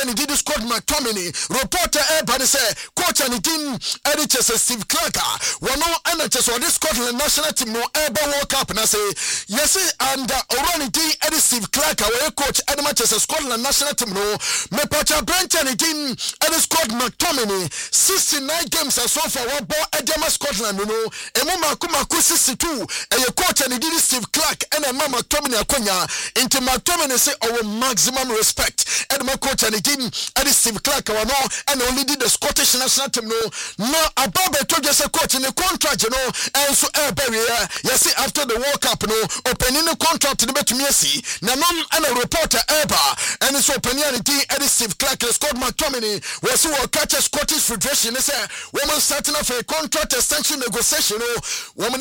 and did Scott McTominay. Reporter Ebony say coach and team editor Steve Clark. One no NHS or this Scotland national team no ever World Cup and I say yes and Orani team edit Steve Clark our coach and Manchester Scotland national team no me pacha branch and team edit Scott McTominay 69 games so far one ball Edema Scotland no emu maku 62 and your coach and did Steve Clark and Mama McTominay akonya into McTominay say our maximum respect and my coach and the team and Steve Clark no and only did the Scottish national team no above told just a coach in the contract and so barrier yes after the World Cup opening the contract to the bet me see na non and a reporter and it's opening the team and Steve Clark and Scott McTominay was who will catch a Scottish Federation say woman starting off a contract extension negotiation woman